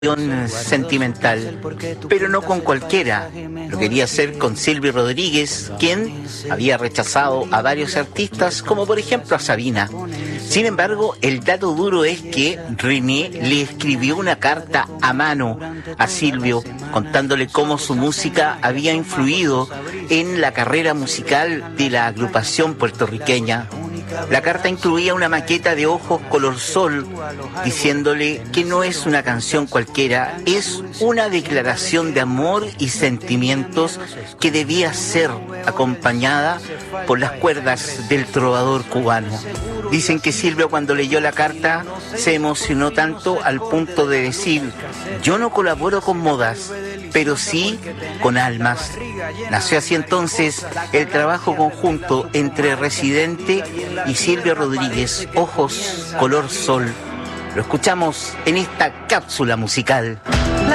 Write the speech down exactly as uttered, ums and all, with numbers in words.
sentimental, pero no con cualquiera. Lo quería hacer con Silvio Rodríguez, quien había rechazado a varios artistas, como por ejemplo a Sabina. Sin embargo, el dato duro es que René le escribió una carta a mano a Silvio, contándole cómo su música había influido en la carrera musical de la agrupación puertorriqueña. La carta incluía una maqueta de Ojos color sol, diciéndole que no es una canción cualquiera, es una declaración de amor y sentimientos que debía ser acompañada por las cuerdas del trovador cubano. Dicen que Silvio, cuando leyó la carta, se emocionó tanto al punto de decir: yo no colaboro con modas, pero sí con almas. Nació así entonces el trabajo conjunto entre Residente y Silvio Rodríguez, Ojos color sol. Lo escuchamos en esta cápsula musical.